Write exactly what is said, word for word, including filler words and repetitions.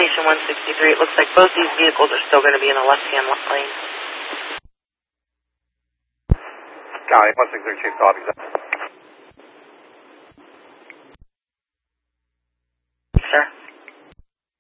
Station one sixty-three. It looks like both these vehicles are still going to be in the left-hand lane. County one sixty-three, Chief, copy. Sir?